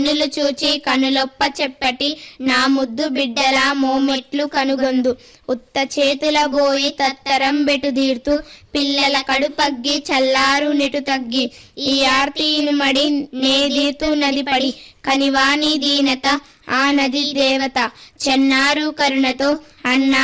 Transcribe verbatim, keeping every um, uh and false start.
కన్నులు చూచి కనులొప్ప చెప్పటి నా ముద్దు బిడ్డల మోమెట్లు కనుగొందు ఉత్త చేతుల బోయి తత్తరం బెటు దీర్తు పిల్లల కడుపగ్గి చల్లారు నెటు తగ్గి ఈ ఆర్తీను మడి నే దీర్తు నది పడి కనివాని దీనత ఆ నది దేవత చెన్నారు కరుణతో అన్నా